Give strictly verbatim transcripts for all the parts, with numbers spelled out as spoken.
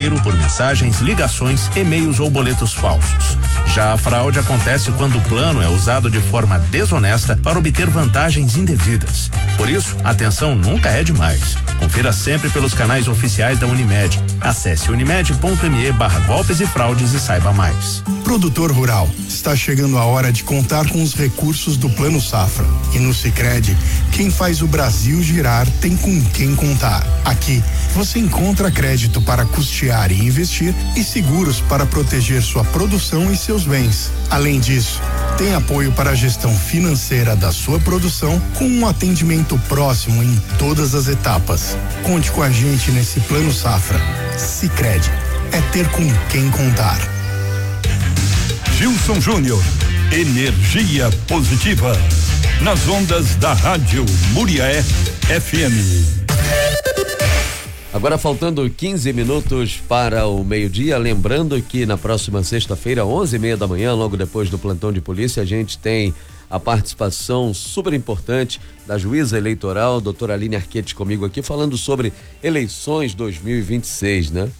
dinheiro por mensagens, ligações, e-mails ou boletos falsos. Já a fraude acontece quando o plano é usado de forma desonesta para obter vantagens indevidas. Por isso, atenção nunca é demais. Confira sempre pelos canais oficiais da Unimed. Acesse unimed ponto me barra golpes e fraudes e saiba mais. Produtor rural, está chegando a hora de contar com os recursos do Plano Safra. E no Sicredi, quem faz o Brasil girar tem com quem contar. Aqui, você encontra crédito para custear e investir e seguros para proteger sua produção e seus bens. Além disso, tem apoio para a gestão financeira da sua produção com um atendimento próximo em todas as etapas. Conte com a gente nesse Plano Safra. Sicredi, é ter com quem contar. Gilson Júnior, energia positiva, nas ondas da rádio Muriaé F M. Agora faltando quinze minutos para o meio-dia, lembrando que na próxima sexta-feira, onze e meia da manhã, logo depois do plantão de polícia, a gente tem a participação super importante da juíza eleitoral, doutora Aline Arquette, comigo aqui, falando sobre eleições dois mil e vinte e seis, né?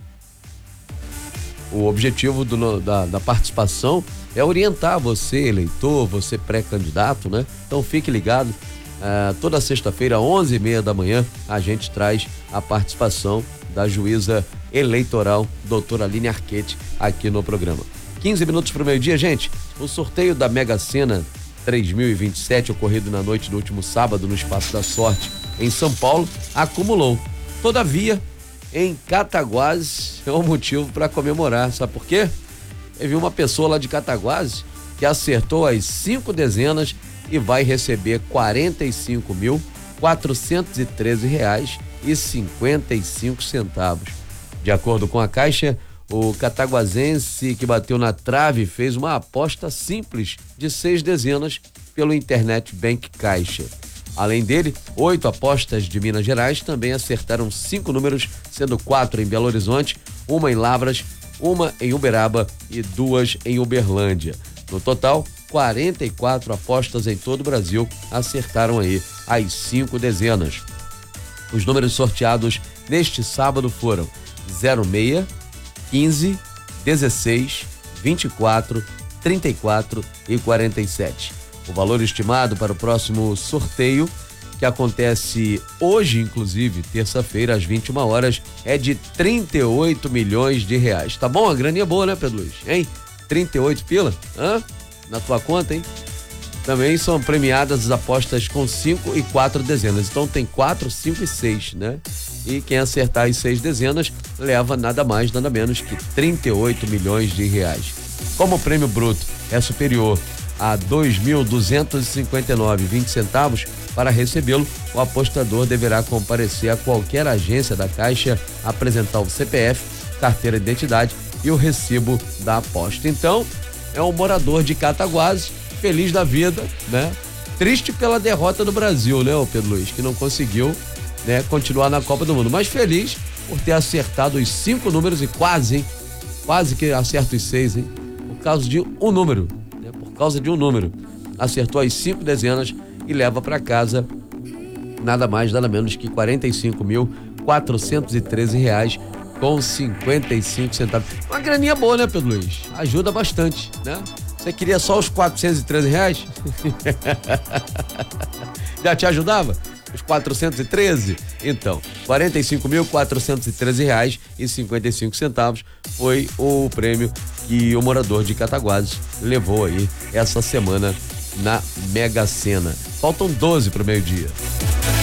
O objetivo do, da, da participação é orientar você, eleitor, você pré-candidato, né? Então fique ligado, uh, toda sexta-feira, onze e meia da manhã, a gente traz a participação da juíza eleitoral, doutora Aline Arquette, aqui no programa. quinze minutos para o meio-dia, gente. O sorteio da Mega Sena três mil e vinte e sete, ocorrido na noite do último sábado no Espaço da Sorte, em São Paulo, acumulou. Todavia, em Cataguases, é um motivo para comemorar. Sabe por quê? Teve uma pessoa lá de Cataguases que acertou as cinco dezenas e vai receber quarenta e cinco mil, quatrocentos e treze reais e cinquenta e cinco centavos. De acordo com a Caixa, o cataguasense que bateu na trave fez uma aposta simples de seis dezenas pelo Internet Bank Caixa. Além dele, oito apostas de Minas Gerais também acertaram cinco números, sendo quatro em Belo Horizonte, uma em Lavras, uma em Uberaba e duas em Uberlândia. No total, quarenta e quatro apostas em todo o Brasil acertaram aí as cinco dezenas. Os números sorteados neste sábado foram zero seis, quinze, dezesseis, vinte e quatro, trinta e quatro e quarenta e sete. O valor estimado para o próximo sorteio, que acontece hoje, inclusive, terça-feira, às vinte e uma horas, é de trinta e oito milhões de reais. Tá bom? A graninha é boa, né, Pedro Luiz? Hein? trinta e oito pila? Hã? Na tua conta, hein? Também são premiadas as apostas com cinco e quatro dezenas. Então tem quatro, cinco e seis, né? E quem acertar as seis dezenas leva nada mais, nada menos que trinta e oito milhões de reais. Como o prêmio bruto é superior a dois mil duzentos e cinquenta e nove reais e vinte centavos, para recebê-lo, o apostador deverá comparecer a qualquer agência da Caixa, apresentar o C P F, carteira de identidade e o recibo da aposta. Então, é um morador de Cataguases, feliz da vida, né? Triste pela derrota do Brasil, né, o Pedro Luiz, que não conseguiu, né, continuar na Copa do Mundo, mas feliz por ter acertado os cinco números e quase, hein? Quase que acerta os seis, hein? Por causa de um número. Por causa de um número, acertou as cinco dezenas e leva para casa nada mais, nada menos que quarenta e cinco mil, quatrocentos e treze reais com cinquenta e cinco centavos. Uma graninha boa, né, Pedro Luiz? Ajuda bastante, né? Você queria só os quatrocentos e treze reais? Já te ajudava? Os quatrocentos e treze? Então, quarenta e cinco mil, quatrocentos e treze reais e cinquenta e cinco centavos foi o prêmio que o morador de Cataguases levou aí essa semana na Mega Sena. Faltam doze para o meio-dia.